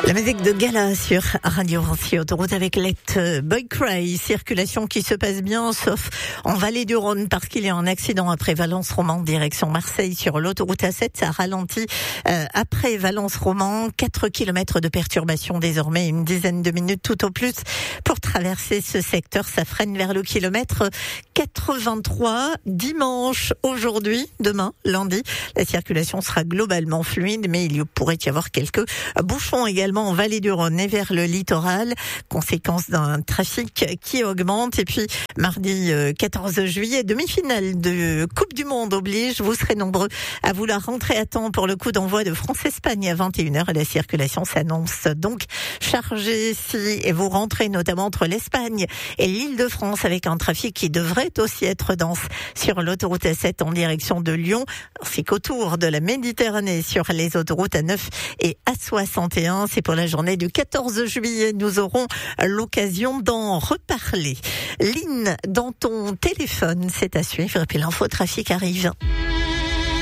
La musique de Gala sur Radio Rancia, autoroute avec Let Boy Cry, circulation qui se passe bien, sauf en Vallée du Rhône, parce qu'il y a un accident après Valence-Roman, direction Marseille, sur l'autoroute A7, ça ralentit après Valence-Roman, 4 km de perturbation désormais, une dizaine de minutes tout au plus pour traverser ce secteur, ça freine vers le kilomètre 83, dimanche, aujourd'hui, demain, lundi, la circulation sera globalement fluide, mais il pourrait y avoir quelques bouchons également en Vallée du Rhône et vers le littoral, conséquence d'un trafic qui augmente. Et puis mardi 14 juillet, demi-finale de Coupe du Monde oblige, vous serez nombreux à vouloir rentrer à temps pour le coup d'envoi de France-Espagne à 21h et la circulation s'annonce donc chargée si vous rentrez notamment entre l'Espagne et l'Île-de-France avec un trafic qui devrait aussi être dense sur l'autoroute A7 en direction de Lyon, ainsi qu'autour de la Méditerranée sur les autoroutes A9 et A61. C'est pour la journée du 14 juillet. Nous aurons l'occasion d'en reparler. Lynn, dans ton téléphone, c'est à suivre. Et puis l'infotrafic arrive.